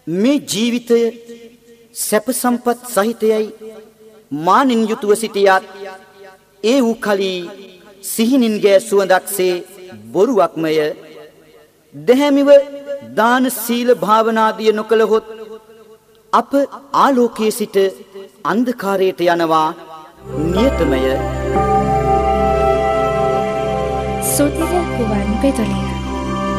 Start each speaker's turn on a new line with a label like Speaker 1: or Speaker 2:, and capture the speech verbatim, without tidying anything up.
Speaker 1: මේ ජීවිතය සැප සම්පත් සහිතයයි මානින් යුතුව සිටියත් ඒ වූ කලී සිහිනින්ගේ සුවඳක්සේ බොරුවක්මය. දැහැමිව දාන සීල භාවනාදිය නොකළහොත් අප ආලෝකයේ සිට අන්ධකාරයට යනවා නියතමය.
Speaker 2: සුද්ධ ගුවන් විදුලිය